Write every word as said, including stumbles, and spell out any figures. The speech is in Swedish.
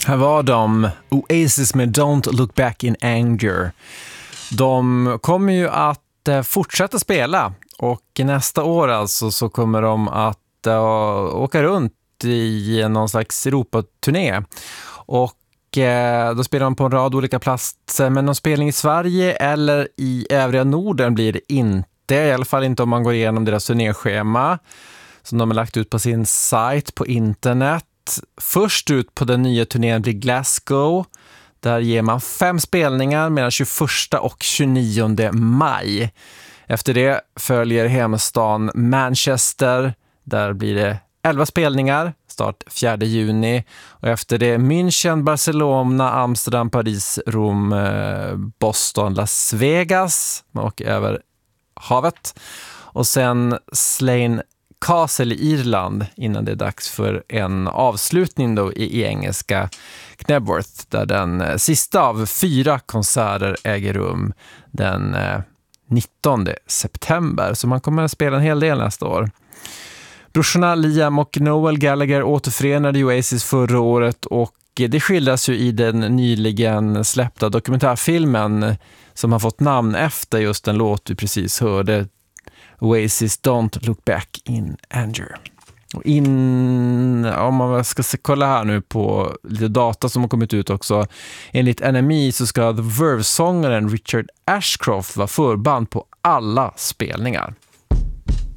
Här var de, Oasis med Don't Look Back in Anger. De kommer ju att fortsätta spela och nästa år alltså så kommer de att uh, åka runt i någon slags Europaturné. Och uh, då spelar de på en rad olika platser, men någon spelning i Sverige eller i övriga Norden blir det inte, i alla fall inte om man går igenom deras turnéschema som de har lagt ut på sin sajt på internet. Först ut på den nya turnén blir Glasgow. Där ger man fem spelningar mellan tjugoförsta och tjugonionde maj. Efter det följer hemstan Manchester. Där blir det elva spelningar, start fjärde juni. Och efter det München, Barcelona, Amsterdam, Paris, Rom, Boston, Las Vegas. Man åker över havet. Och sen Slane Castle i Irland innan det är dags för en avslutning då i, i engelska Knebworth, där den sista av fyra konserter äger rum den eh, nittonde september. Så man kommer att spela en hel del nästa år. Brorsorna Liam och Noel Gallagher återförenade Oasis förra året och det skildras ju i den nyligen släppta dokumentärfilmen som har fått namn efter just den låt du precis hörde, Oasis Don't Look Back in Anger. Och in, om man ska se, kolla här nu på lite data som har kommit ut också. Enligt N M E så ska The Verve-sångaren Richard Ashcroft vara förband på alla spelningar.